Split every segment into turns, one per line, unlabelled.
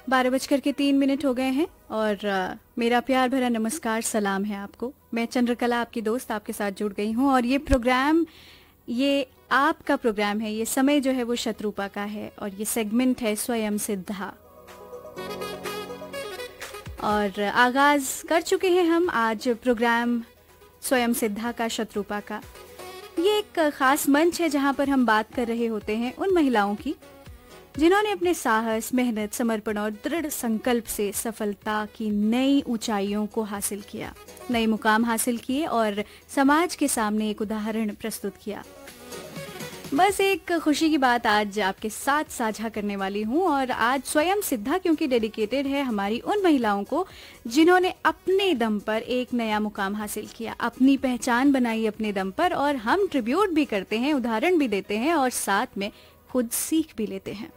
12:03 हो गए हैं और मेरा प्यार भरा नमस्कार सलाम है आपको। मैं चंद्रकला आपकी दोस्त आपके साथ जुड़ गई हूँ और ये आपका प्रोग्राम है। ये समय जो है वो शत्रुपा का है और ये सेगमेंट है स्वयं सिद्धा। और आगाज कर चुके हैं हम आज प्रोग्राम स्वयं सिद्धा का, शत्रुपा का। ये एक खास मंच है जहाँ पर हम बात कर रहे होते हैं उन महिलाओं की जिन्होंने अपने साहस, मेहनत, समर्पण और दृढ़ संकल्प से सफलता की नई ऊंचाइयों को हासिल किया, नए मुकाम हासिल किए और समाज के सामने एक उदाहरण प्रस्तुत किया। बस एक खुशी की बात आज आपके साथ साझा करने वाली हूँ और आज स्वयं सिद्धा क्योंकि डेडिकेटेड है हमारी उन महिलाओं को जिन्होंने अपने दम पर एक नया मुकाम हासिल किया, अपनी पहचान बनाई अपने दम पर, और हम ट्रिब्यूट भी करते हैं, उदाहरण भी देते हैं और साथ में खुद सीख भी लेते हैं।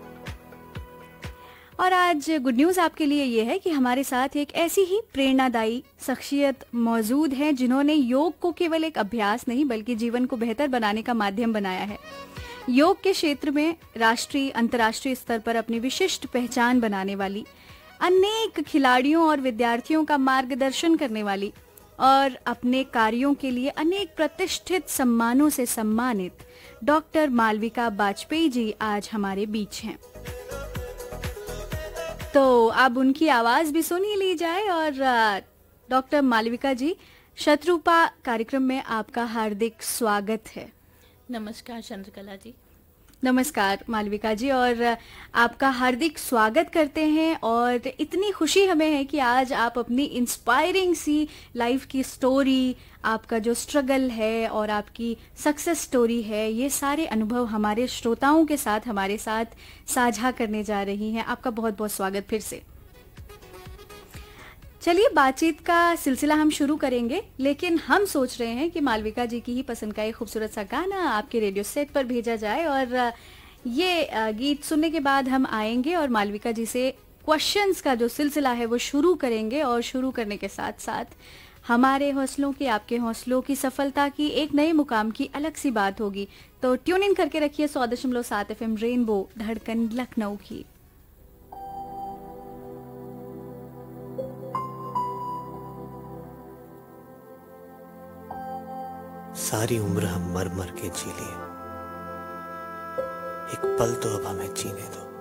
और आज गुड न्यूज आपके लिए ये है कि हमारे साथ एक ऐसी ही प्रेरणादायी शख्सियत मौजूद है जिन्होंने योग को केवल एक अभ्यास नहीं बल्कि जीवन को बेहतर बनाने का माध्यम बनाया है। योग के क्षेत्र में राष्ट्रीय, अंतर्राष्ट्रीय स्तर पर अपनी विशिष्ट पहचान बनाने वाली, अनेक खिलाड़ियों और विद्यार्थियों का मार्गदर्शन करने वाली और अपने कार्यों के लिए अनेक प्रतिष्ठित सम्मानों से सम्मानित डॉक्टर मालविका बाजपेयी जी आज हमारे बीच हैं। तो अब उनकी आवाज भी सुन ही ली जाए। और डॉक्टर मालविका जी, शत्रुपा कार्यक्रम में आपका हार्दिक स्वागत है।
नमस्कार चंद्रकला जी।
नमस्कार मालविका जी, और आपका हार्दिक स्वागत करते हैं। और इतनी खुशी हमें है कि आज आप अपनी इंस्पायरिंग सी लाइफ की स्टोरी, आपका जो स्ट्रगल है और आपकी सक्सेस स्टोरी है, ये सारे अनुभव हमारे श्रोताओं के साथ, हमारे साथ साझा करने जा रही हैं। आपका बहुत बहुत स्वागत फिर से। चलिए बातचीत का सिलसिला हम शुरू करेंगे, लेकिन हम सोच रहे हैं कि मालविका जी की ही पसंद का एक खूबसूरत सा गाना आपके रेडियो सेट पर भेजा जाए और ये गीत सुनने के बाद हम आएंगे और मालविका जी से क्वेश्चंस का जो सिलसिला है वो शुरू करेंगे। और शुरू करने के साथ साथ हमारे हौसलों की, आपके हौसलों की सफलता की, एक नए मुकाम की अलग सी बात होगी। तो ट्यून इन करके रखिए 100.7 FM रेनबो, धड़कन लखनऊ की।
सारी उम्र हम मर मर के जी लिए, एक पल तो अब हमें जीने दो।